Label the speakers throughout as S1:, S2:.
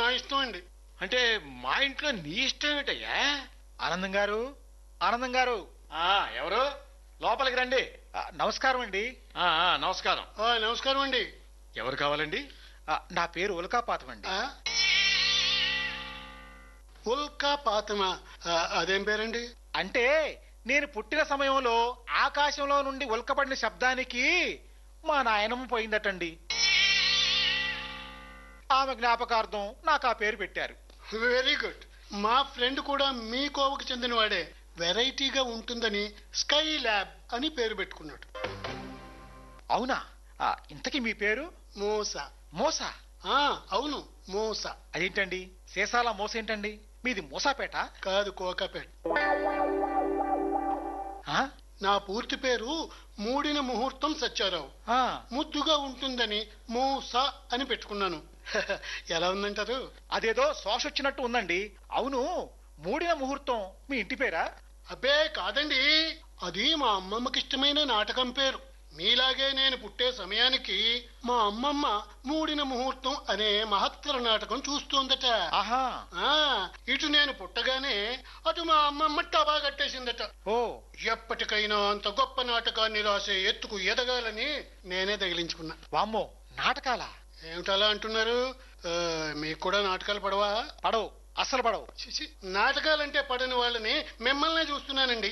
S1: ఇష్టం అండి.
S2: అంటే మా ఇంట్లో నీ ఇష్టం ఏమిటయ్యా?
S3: ఆనందం గారు, ఆనందం గారు,
S2: ఎవరు? లోపలికి రండి.
S3: నమస్కారం అండి.
S2: నమస్కారం.
S1: నమస్కారం అండి.
S2: ఎవరు కావాలండి?
S3: నా పేరు ఉల్కాపాతం అండి.
S1: ఉల్కాపాతమా? అదేం పేరండి?
S3: అంటే నేను పుట్టిన సమయంలో ఆకాశంలో నుండి ఉల్కపడిన శబ్దానికి మా నాయనమ్మ పోయిందటండి. ఆమె జ్ఞాపకార్థం నాకు ఆ పేరు పెట్టారు.
S1: Very good. మా ఫ్రెండ్ కూడా మీ కోవకు చెందినవాడే. వెరైటీగా ఉంటుందని స్కై ల్యాబ్ అని పేరు పెట్టుకున్నాడు.
S3: అవునా? ఇంతకీ మీ పేరు?
S1: మోసా.
S3: మోసా?
S1: అవును, మోసా.
S3: అదేంటండి సీసాల మోస ఏంటండి? మీది మోసాపేట?
S1: కాదు, కోకాపేట. నా పూర్తి పేరు మూడిన ముహూర్తం సత్యారావు. ముద్దుగా ఉంటుందని మోసా అని పెట్టుకున్నాను. ఎలా ఉందంటారు?
S3: అదేదో శ్వాస వచ్చినట్టు ఉందండి. అవును, మూడిన ముహూర్తం మీ ఇంటి పేరా?
S1: అబ్బే కాదండి, అది మా అమ్మమ్మకి ఇష్టమైన నాటకం పేరు. మీలాగే నేను పుట్టే సమయానికి మా అమ్మమ్మ మూడిన ముహూర్తం అనే మహత్తర నాటకం చూస్తోందట. ఇటు నేను పుట్టగానే అటు మా అమ్మమ్మ టబా కట్టేసిందట. ఎప్పటికైనా అంత గొప్ప నాటకాన్ని రాసే ఎత్తుకు ఎదగాలని నేనే తగిలించుకున్నా.
S3: వామ్మో, నాటకాలా?
S1: ఏమిటలా అంటున్నారు? మీకు కూడా నాటకాలు పడవా?
S3: పడవు, అస్సలు పడవు.
S1: నాటకాలంటే పడని వాళ్ళని మిమ్మల్నే చూస్తున్నానండి.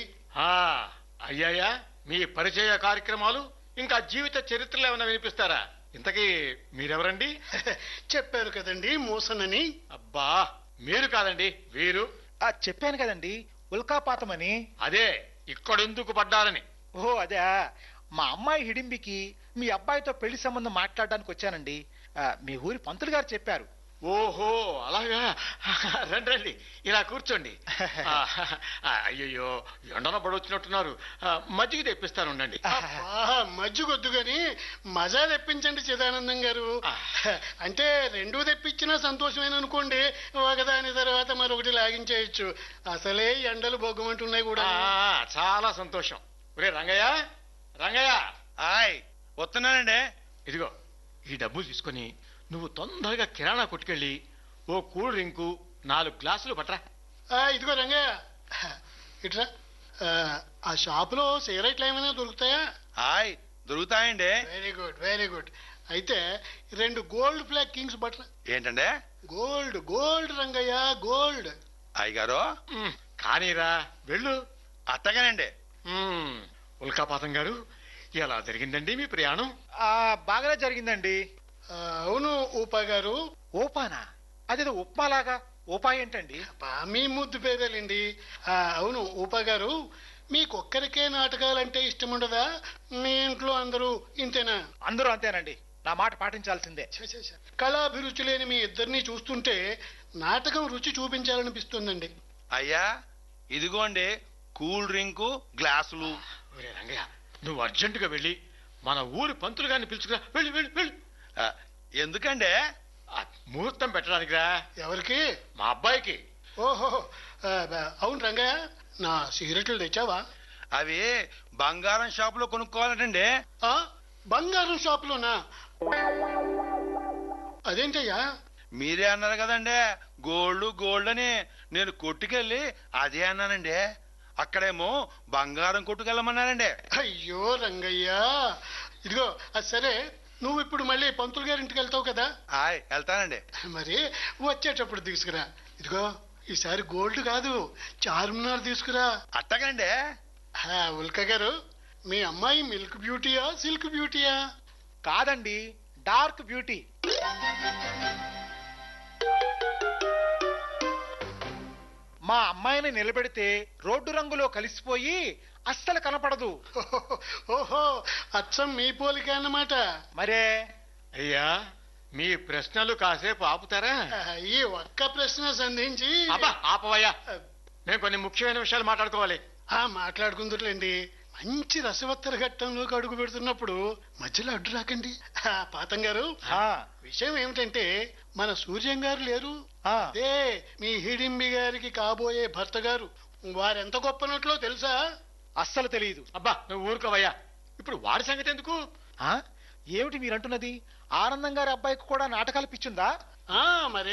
S2: అయ్యాయా, మీ పరిచయ కార్యక్రమాలు ఇంకా జీవిత చరిత్రలు ఏమైనా వినిపిస్తారా? ఇంతకీ మీరెవరండి?
S1: చెప్పారు కదండి, మోసనని.
S2: అబ్బా, మీరు కాదండి, వీరు.
S3: చెప్పాను కదండి, ఉల్కాపాతమని.
S2: అదే, ఇక్కడెందుకు పడ్డారని.
S3: ఓహో అదే, మా అమ్మాయి హిడింబికి మీ అబ్బాయితో పెళ్లి సంబంధం మాట్లాడడానికి వచ్చానండి. మీ ఊరి పంతులు గారు చెప్పారు.
S2: ఓహో అలాగా, రండి రండి, ఇలా కూర్చోండి. అయ్యయ్యో, ఎండన పడొచ్చినట్టున్నారు. మజ్జిగ తెప్పిస్తాను ఉండండి.
S1: మజ్జిగొద్దు గాని మజా తెప్పించండి చిదానందం గారు. అంటే రెండూ తెప్పించినా సంతోషమైన అనుకోండి, ఒకదాని తర్వాత మరొకటి లాగించేయచ్చు. అసలే ఎండలు బొగ్గమంటున్నాయి కూడా.
S2: చాలా సంతోషం. ఒరే రంగయ్య, రంగయ్య.
S4: వస్తున్నానండి.
S2: ఇదిగో ఈ డబ్బులు తీసుకొని నువ్వు తొందరగా కిరాణా కొట్టుకెళ్ళి ఓ కూల్ డ్రింకు 4 గ్లాసులు పట్రా.
S1: ఇదిగో రంగయ్య, ఇట్రా. ఆ షాపులో సిగరెట్లు ఏమైనా దొరుకుతాయా?
S4: దొరుకుతాయండి.
S1: Very good, very good. అయితే 2 గోల్డ్ ఫ్లాగ్ కింగ్స్ బట్ల.
S4: ఏంటండి?
S1: Gold gold Rangayya, gold.
S4: అయ్యగారు
S2: కానీరా, వెళ్ళు.
S4: అత్తగానండి.
S2: ఉల్కాపాతం గారు, ఎలా జరిగిందండి మీ ప్రయాణం?
S3: బాగానే జరిగిందండి.
S1: అవును ఊపా గారు.
S3: ఓపానా? అదేదో ఉప్మాలాగా ఊపా ఏంటండి?
S1: మీ ముద్దు పేరేలండి. అవును ఊపా గారు, మీకొక్కరికే నాటకాలంటే ఇష్టం ఉండదా? మీ ఇంట్లో అందరూ ఇంతేనా?
S3: అందరూ అంతేనండి, నా మాట పాటించాల్సిందే.
S1: కళాభిరుచి లేని మీ ఇద్దరిని చూస్తుంటే నాటకం రుచి చూపించాలనిపిస్తుందండి.
S4: అయ్యా ఇదిగోండి కూల్ డ్రింకు గ్లాసులు.
S2: రంగయ్య, నువ్వు అర్జెంటుగా వెళ్ళి మన ఊరి పంతులు గారిని పిలుచుకురా. వెళ్ళి వెళ్ళి వెళ్ళి.
S4: ఎందుకండి?
S2: ముహూర్తం పెట్టడానికి రా.
S1: ఎవరికి?
S2: మా అబ్బాయికి.
S1: ఓహో అవును రంగయ్య, నా సిగరెట్లు తెచ్చావా?
S4: అవి బంగారం షాపులో కొనుక్కోవాలండి.
S1: బంగారం షాపులోనా? అదేంటయ్యా?
S4: మీరే అన్నారు కదండి గోల్డ్ గోల్డ్ అని. నేను కొట్టుకెళ్ళి అదే అన్నానండి. అక్కడేమో బంగారం కొట్టుకెళ్ళమన్నారండి.
S1: అయ్యో రంగయ్య, ఇదిగో అది సరే, నువ్వు ఇప్పుడు మళ్ళీ పంతులు గారి ఇంటికి వెళ్తావు కదా?
S4: వెళ్తానండి.
S1: మరి వచ్చేటప్పుడు తీసుకురా. ఇదిగో ఈసారి గోల్డ్ కాదు, చార్మినార్ తీసుకురా.
S4: అట్టగండి.
S1: ఉల్క గారు, మీ అమ్మాయి మిల్క్ బ్యూటీయా సిల్క్ బ్యూటీయా?
S3: కాదండి, డార్క్ బ్యూటీ. మా అమ్మాయిని నిలబెడితే రోడ్డు రంగులో కలిసిపోయి అస్సలు కనపడదు.
S1: ఓహో, అచ్చం మీ పోలిక అన్నమాట.
S3: మరే.
S2: అయ్యా, మీ ప్రశ్నలు కాసేపు ఆపుతారా?
S1: ఈ ఒక్క ప్రశ్న సంధించి.
S2: ఆపవయ్యా, మేము కొన్ని ముఖ్యమైన విషయాలు మాట్లాడుకోవాలి.
S1: మాట్లాడుకుందురులేండి. మంచి రసవత్తర ఘట్టంలోకి అడుగు పెడుతున్నప్పుడు మధ్యలో అడ్డు రాకండి. పాతం గారు, విషయం ఏమిటంటే మన సూర్యం గారు లేరు, అదే మీ హిడింబి గారికి కాబోయే భర్త గారు. వారెంత గొప్పనట్లో తెలుసా?
S3: అస్సలు తెలియదు.
S2: అబ్బా, నువ్వు ఊరుకోవయ్యా. ఇప్పుడు వాడి సంగతి ఎందుకు?
S3: ఏమిటి మీరంటున్నది? ఆనందం గారి అబ్బాయికి కూడా నాటకాలు పిచ్చుందా?
S1: మరే